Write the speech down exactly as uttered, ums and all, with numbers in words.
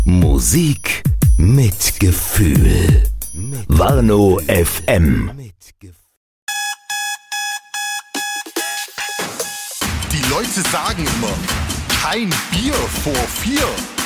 Musik mit Gefühl. Warnow F M. Die Leute sagen immer, kein Bier vor vier.